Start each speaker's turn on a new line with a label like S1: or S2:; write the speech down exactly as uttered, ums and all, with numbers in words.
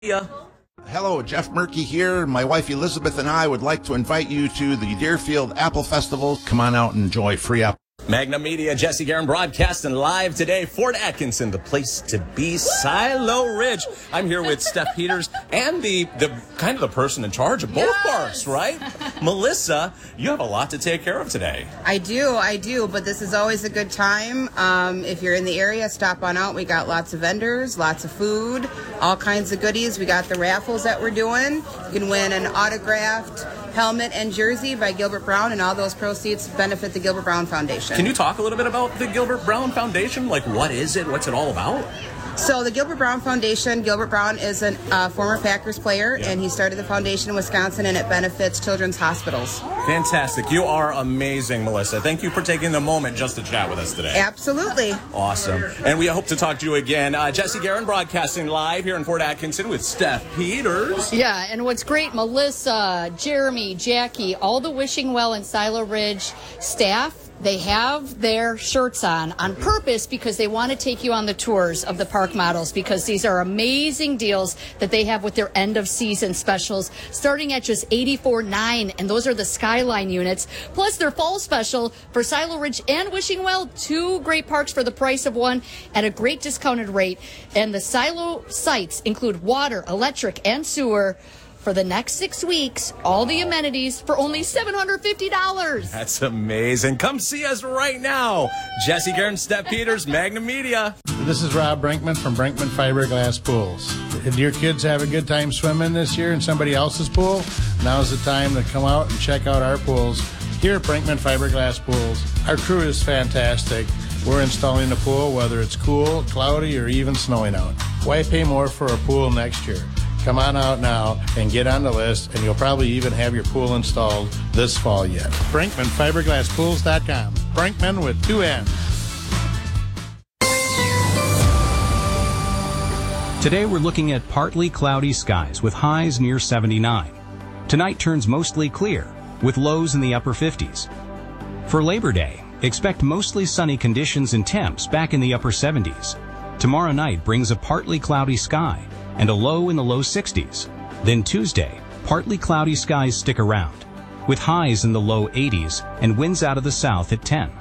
S1: Yeah.
S2: Hello, Jeff Murky here. My wife Elizabeth and I would like to invite you to the Deerfield Apple Festival. Come on out and enjoy free apple.
S1: Magnum Media, Jesse Guerin broadcasting live today. Fort Atkinson, the place to be, Silo Ridge. I'm here with Steph Peters and the, the kind of the person in charge of both
S3: Yes.
S1: parks, right? Melissa, you have a lot to take care of today.
S3: I do, I do, but this is always a good time. Um, if you're in the area, stop on out. We got lots of vendors, lots of food, all kinds of goodies. We got the raffles that we're doing. You can win an autographed helmet and jersey by Gilbert Brown, and all those proceeds benefit the Gilbert Brown Foundation.
S1: Can you talk a little bit about the Gilbert Brown Foundation? Like, what is it? What's it all about?
S3: So the Gilbert Brown Foundation, Gilbert Brown is a uh, former Packers player,
S1: Yeah.
S3: and he started the foundation in Wisconsin, and it benefits children's hospitals.
S1: Fantastic. You are amazing, Melissa. Thank you for taking the moment just to chat with us today.
S3: Absolutely.
S1: Awesome. And we hope to talk to you again. Uh, Jesse Guerin broadcasting live here in Fort Atkinson with Steph Peters.
S4: Yeah, and what's great, Melissa, Jeremy, Jackie, all the Wishing Well and Silo Ridge staff, they have their shirts on on purpose because they want to take you on the tours of the park models, because these are amazing deals that they have with their end of season specials starting at just eighty-four dollars and nine cents, and those are the Skyline units, plus their fall special for Silo Ridge and Wishing Well, two great parks for the price of one at a great discounted rate. And the Silo sites include water, electric, and sewer for the next six weeks, all the amenities for only seven hundred fifty dollars.
S1: That's amazing. Come see us right now. Jesse Guerin, Steph Peters, Magnum Media.
S5: This is Rob Brinkman from Brinkman Fiberglass Pools. Did your kids have a good time swimming this year in somebody else's pool? Now's the time to come out and check out our pools here at Brinkman Fiberglass Pools. Our crew is fantastic. We're installing the pool whether it's cool, cloudy, or even snowing out. Why pay more for a pool next year? Come on out now and get on the list, and you'll probably even have your pool installed this fall yet. Brinkman Fiberglass Pools dot com. Brinkman with two N's.
S6: Today we're looking at partly cloudy skies with highs near seventy-nine. Tonight turns mostly clear with lows in the upper fifties. For Labor Day, expect mostly sunny conditions and temps back in the upper seventies. Tomorrow night brings a partly cloudy sky and a low in the low sixties. Then Tuesday, partly cloudy skies stick around with highs in the low eighties and winds out of the south at ten.